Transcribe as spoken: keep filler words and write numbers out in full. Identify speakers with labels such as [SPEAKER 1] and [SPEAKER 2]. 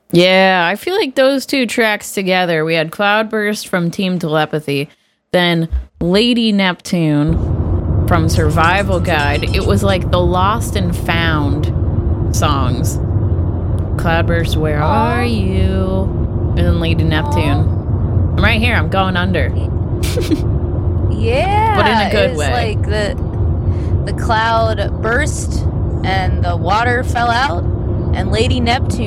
[SPEAKER 1] Yeah, I feel like those two tracks together, we had Cloudburst from Team Telepathy, then Lady Neptune from Survival Guide. It was like the lost and found songs. Cloudburst, where Aww. Are you? And then Lady Neptune. Aww. I'm right here, I'm going under.
[SPEAKER 2] Yeah.
[SPEAKER 1] But in a good
[SPEAKER 2] it was
[SPEAKER 1] way.
[SPEAKER 2] Like the the cloud burst and the water fell out and Lady Neptune